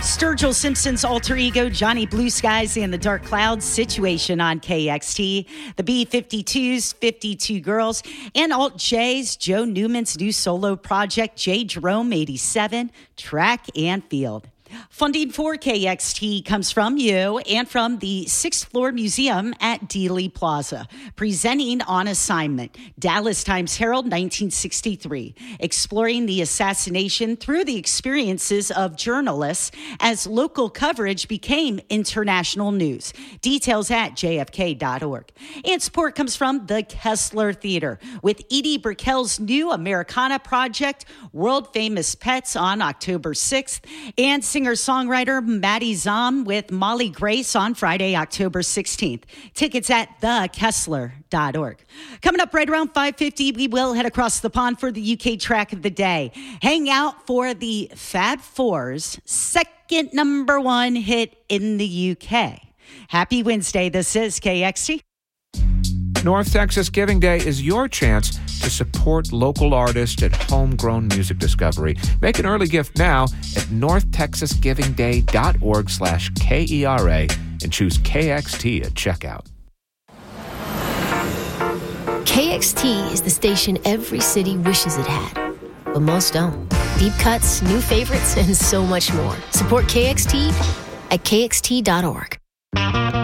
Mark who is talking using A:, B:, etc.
A: Sturgill Simpson's alter ego, Johnny Blue Skies and the Dark Clouds, Situation on KXT. The B-52s, 52 Girls, and Alt J's, Joe Newman's new solo project, J. Jerome 87, Track and Field. Funding for KXT comes from you and from the 6th Floor Museum at Dealey Plaza. Presenting On Assignment, Dallas Times-Herald, 1963. Exploring the assassination through the experiences of journalists as local coverage became international news. Details at jfk.org. And support comes from the Kessler Theater with Edie Brickell's new Americana project, World Famous Pets, on October 6th, and singer-songwriter Maddie Zom with Molly Grace on Friday, October 16th. Tickets at thekessler.org. Coming up right around 5:50, we will head across the pond for the UK track of the day. Hang out for the Fab Four's second number one hit in the UK. Happy Wednesday. This is KXT.
B: North Texas Giving Day is your chance to support local artists and homegrown music discovery. Make an early gift now at northtexasgivingday.org/KERA and choose KXT at checkout.
C: KXT is the station every city wishes it had, but most don't. Deep cuts, new favorites, and so much more. Support KXT at kxt.org.